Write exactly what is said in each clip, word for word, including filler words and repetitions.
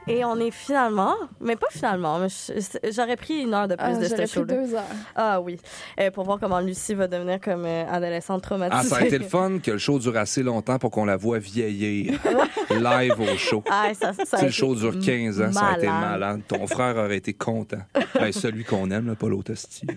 Et on est finalement, mais pas finalement, mais je, j'aurais pris une heure de plus ah, de ce show-là. J'aurais pris deux heures. Ah oui, euh, pour voir comment Lucie va devenir comme euh, adolescente traumatisée. Ah, ça a été le fun que le show dure assez longtemps pour qu'on la voit vieillir live au show. Ah, ça, ça, ça le show dure quinze ans, malade. ça a été malade. Ton frère aurait été content. Ben, celui qu'on aime, là, pas l'autre hostie.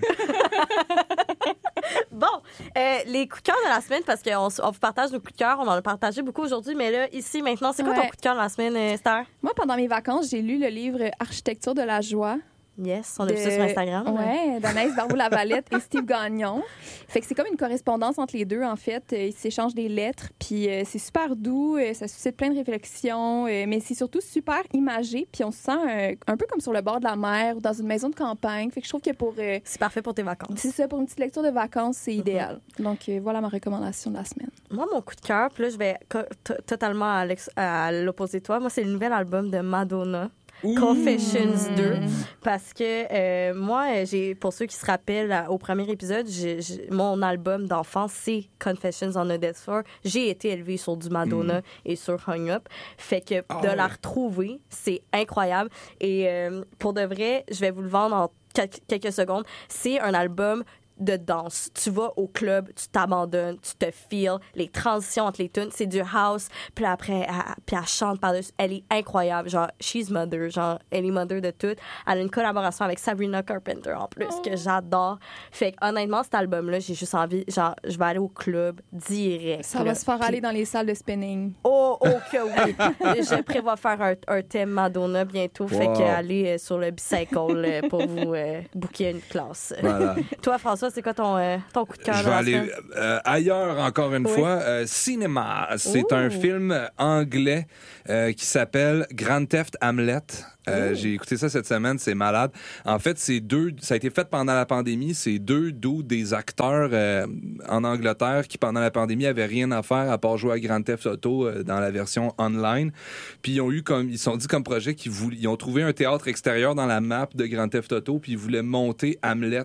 Bon, euh, les coups de cœur de la semaine, parce qu'on on vous partage nos coups de cœur, on en a partagé beaucoup aujourd'hui, mais là, ici, maintenant, c'est quoi ouais. ton coup de cœur de la semaine, Esther? Moi, pendant mes vacances, j'ai lu le livre Architecture de la joie. Yes, on a de... vu ça sur Instagram. Oui, d'Anaïs Barbeau-Lavalette et Steve Gagnon. Fait que c'est comme une correspondance entre les deux, en fait. Ils s'échangent des lettres, puis euh, c'est super doux, euh, ça suscite plein de réflexions, euh, mais c'est surtout super imagé, puis on se sent euh, un peu comme sur le bord de la mer ou dans une maison de campagne. Fait que je trouve que pour... Euh, c'est parfait pour tes vacances. C'est ça, pour une petite lecture de vacances, c'est mm-hmm. idéal. Donc euh, voilà ma recommandation de la semaine. Moi, mon coup de cœur, puis là, je vais co- t- totalement à, à l'opposé de toi. Moi, c'est le nouvel album de Madonna. Ouh. Confessions deux, parce que euh, moi, j'ai, pour ceux qui se rappellent au premier épisode, j'ai, j'ai, mon album d'enfance, c'est Confessions on a Death Floor. J'ai été élevée sur du Madonna mm. et sur Hung Up, fait que oh, de ouais. la retrouver, c'est incroyable. Et euh, pour de vrai, je vais vous le vendre en quelques secondes. C'est un album de danse. Tu vas au club, tu t'abandonnes, tu te feels, les transitions entre les tunes, c'est du house, puis après, elle, puis elle chante par-dessus. Elle est incroyable, genre, she's mother, genre, elle est mother de tout. Elle a une collaboration avec Sabrina Carpenter, en plus, oh. que j'adore. Fait que, honnêtement, cet album-là, j'ai juste envie, genre, je vais aller au club direct. Ça là, va se faire puis... aller dans les salles de spinning. Oh, oh que oui! Je prévois faire un, un thème Madonna bientôt, wow. fait que aller sur le bicycle pour vous euh, booker une classe. Voilà. Toi, François, c'est quoi ton, euh, ton coup de cœur? Je vais aller euh, ailleurs encore une oui. fois. Euh, Cinéma, c'est Ooh. un film anglais euh, qui s'appelle Grand Theft Hamlet. Euh, j'ai écouté ça cette semaine, c'est malade. En fait, c'est deux, ça a été fait pendant la pandémie. C'est deux dudes, des acteurs euh, en Angleterre qui, pendant la pandémie, avaient rien à faire à part jouer à Grand Theft Auto euh, dans la version online. Puis ils ont eu comme, ils se sont dit comme projet qu'ils voulaient, ils ont trouvé un théâtre extérieur dans la map de Grand Theft Auto, puis ils voulaient monter Hamlet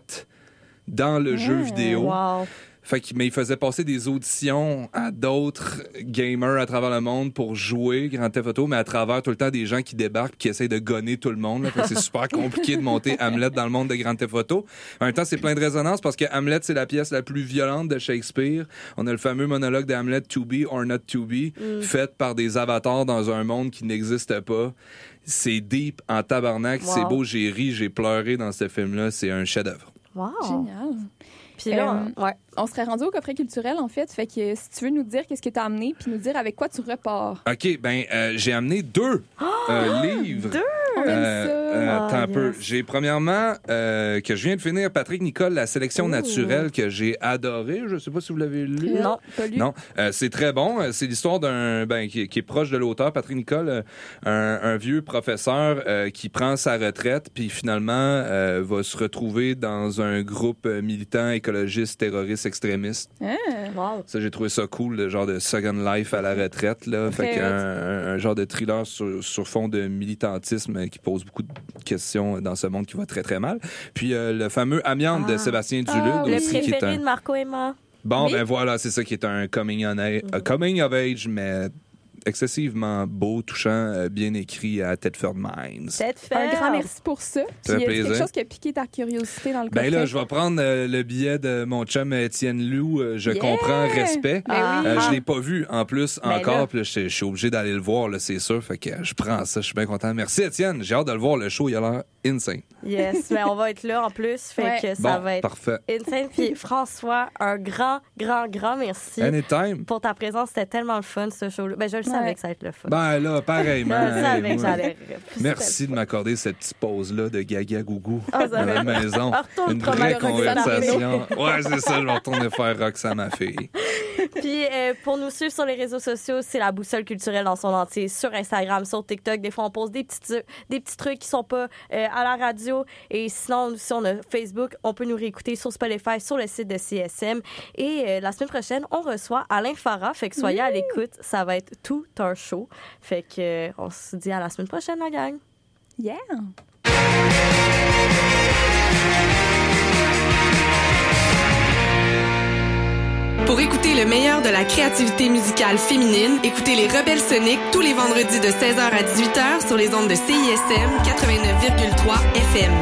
dans le mmh, jeu vidéo. Wow. Fait que, mais il faisait passer des auditions à d'autres gamers à travers le monde pour jouer Grand Theft Auto, mais à travers tout le temps des gens qui débarquent et qui essayent de gonner tout le monde. Là. Fait que c'est super compliqué de monter Hamlet dans le monde de Grand Theft Auto. En même temps, c'est plein de résonance parce que Hamlet, c'est la pièce la plus violente de Shakespeare. On a le fameux monologue de Hamlet, To be or not to be, mm. fait par des avatars dans un monde qui n'existe pas. C'est deep en tabarnak. Wow. C'est beau, j'ai ri, j'ai pleuré dans ce film-là. C'est un chef-d'œuvre. Wow. Génial. Puis là, euh, on, ouais. on serait rendu au coffret culturel, en fait. Fait que si tu veux nous dire qu'est-ce que tu as amené, puis nous dire avec quoi tu repars. OK, ben euh, j'ai amené deux oh, euh, livres. Deux? On euh, euh, attends oh, un yes. peu. J'ai premièrement, euh, que je viens de finir, Patrick Nicole, La sélection Ooh. naturelle, que j'ai adoré. Je sais pas si vous l'avez lu. Non, pas lu. Non, euh, c'est très bon. C'est l'histoire d'un, ben, qui, qui est proche de l'auteur, Patrick Nicole, un, un vieux professeur euh, qui prend sa retraite, puis finalement euh, va se retrouver dans un groupe militant, écologiste, terroriste, extrémiste. Ah, wow. Ça, j'ai trouvé ça cool, le genre de Second Life à la retraite, là. Okay. Fait qu'un un, un genre de thriller sur, sur fond de militantisme qui pose beaucoup de questions dans ce monde qui va très, très mal. Puis euh, le fameux Amiante ah. de Sébastien Dulude ah, aussi. Le préféré qui est un... de Marco et moi. Bon, oui. ben voilà, c'est ça qui est un coming, on a... mm-hmm. coming of age, mais excessivement beau, touchant, euh, bien écrit à Thetford Mines. Thetford. Un grand merci pour ça. Ça Puis, fait y a quelque chose qui a piqué ta curiosité dans le coffret? Ben là, je vais prendre euh, le billet de mon chum Étienne Lou. Euh, je yeah! comprends, respect. Ben oui. euh, je l'ai pas vu en plus ben encore. Puis je suis obligé d'aller le voir, là, c'est sûr. Fait que euh, je prends ça. Je suis bien content. Merci Étienne. J'ai hâte de le voir. Le show, il a l'air insane. Yes, mais on va être là en plus. Fait ouais. que ça bon, va être parfait. insane. Puis François, un grand, grand, grand merci. Anytime. Pour ta présence. C'était tellement le fun, ce show-là. Ben, je le ouais. savais que ça allait être le fun. Ben là, pareillement. Je le savais que j'allais. Merci de m'accorder cette petite pause-là de gaga gougou oh, dans la maison. Une vraie conversation. Ouais, c'est ça. Je vais retourner faire Roxane, ma fille. Puis euh, pour nous suivre sur les réseaux sociaux, c'est la boussole culturelle dans son entier, sur Instagram, sur TikTok. Des fois, on pose des petits, des petits trucs qui sont pas euh, à la radio. Et sinon, si on a Facebook, on peut nous réécouter sur Spotify, sur le site de C S M. Et euh, la semaine prochaine, on reçoit Alain Farah. Fait que soyez mmh. à l'écoute. Ça va être tout un show. Fait que euh, on se dit à la semaine prochaine, la gang. Yeah! Pour écouter le meilleur de la créativité musicale féminine, écoutez les Rebelles Soniques tous les vendredis de seize heures à dix-huit heures sur les ondes de C I S M quatre-vingt-neuf virgule trois F M.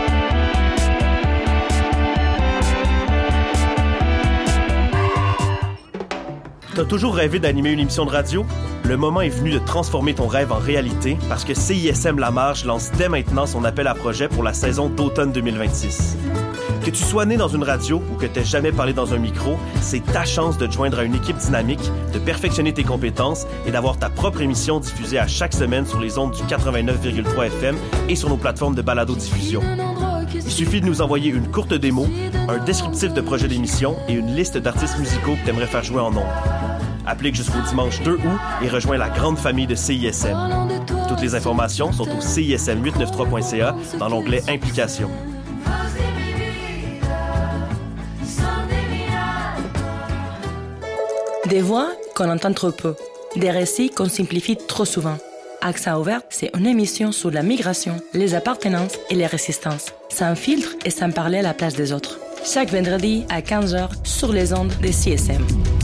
T'as toujours rêvé d'animer une émission de radio? Le moment est venu de transformer ton rêve en réalité parce que C I S M La Marge lance dès maintenant son appel à projet pour la saison d'automne deux mille vingt-six. Que tu sois né dans une radio ou que t'aies jamais parlé dans un micro, c'est ta chance de te joindre à une équipe dynamique, de perfectionner tes compétences et d'avoir ta propre émission diffusée à chaque semaine sur les ondes du quatre-vingt-neuf virgule trois F M et sur nos plateformes de balado-diffusion. Il suffit de nous envoyer une courte démo, un descriptif de projet d'émission et une liste d'artistes musicaux que t'aimerais faire jouer en ondes. Applique jusqu'au dimanche deux août et rejoins la grande famille de C I S M. Toutes les informations sont au C I S M huit cent quatre-vingt-trois point C A dans l'onglet Implications. Des voix qu'on entend trop peu, des récits qu'on simplifie trop souvent. Accent ouvert, c'est une émission sur la migration, les appartenances et les résistances, sans filtre et sans parler à la place des autres. Chaque vendredi à quinze heures sur les ondes de C I S M.